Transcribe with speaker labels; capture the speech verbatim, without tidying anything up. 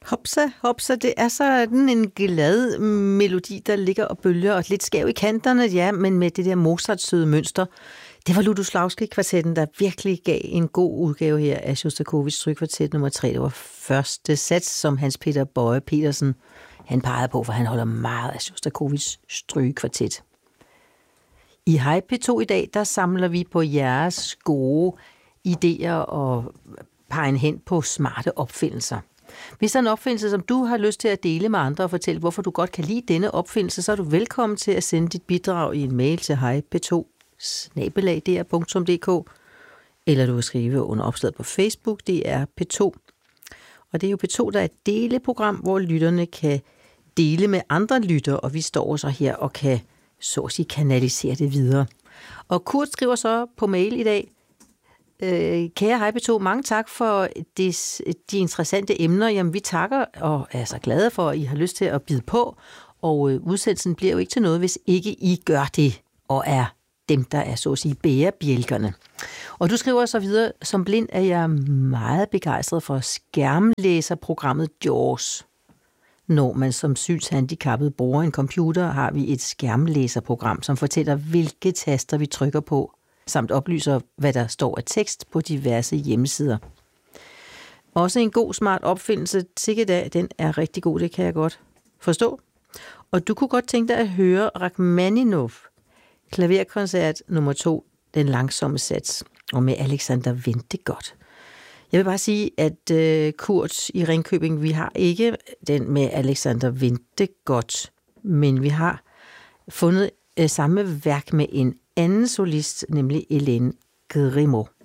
Speaker 1: Hopsa, hopsa, det er sådan en glad melodi, der ligger og bølger og lidt skæv i kanterne, ja, men med det der Mozart-søde mønster. Det var Lutoslawski-kvartetten, der virkelig gav en god udgave her af Sjostakovitjs strygekvartet nummer tre. Det var første sats, som Hans Peter Boye Petersen han pegede på, for han holder meget af Sjostakovitjs strygekvartet. I Hej P to i dag, der samler vi på jeres gode idéer og peger hen på smarte opfindelser. Hvis der er en opfindelse, som du har lyst til at dele med andre og fortælle, hvorfor du godt kan lide denne opfindelse, så er du velkommen til at sende dit bidrag i en mail til hej p to snabel-a d r punktum d k, eller du kan skrive under opslaget på Facebook, det er P to. Og det er jo P to, der er et deleprogram, hvor lytterne kan dele med andre lytter, og vi står så her og kan så at sige kanalisere det videre. Og Kurt skriver så på mail i dag: Øh, kære Hej P to, mange tak for des, de interessante emner. Jamen, vi takker og er så glade for, at I har lyst til at bide på. Og øh, udsendelsen bliver jo ikke til noget, hvis ikke I gør det, og er dem, der er så at sige bærebjælkerne. Og du skriver så videre: som blind er jeg meget begejstret for skærmlæserprogrammet JAWS. Når man som synshandicappet bruger en computer, har vi et skærmlæserprogram, som fortæller, hvilke taster vi trykker på, samt oplyser, hvad der står af tekst på diverse hjemmesider. Også en god, smart opfindelse. Sikkert da, den er rigtig god, det kan jeg godt forstå. Og du kunne godt tænke dig at høre Rachmaninov, klaverkoncert nummer to, den langsomme sats, og med Alexander Ventegodt. Jeg vil bare sige, at uh, Kurt i Ringkøbing, vi har ikke den med Alexander Ventegodt, men vi har fundet uh, samme værk med en anden solist, nemlig Hélène Grimaud.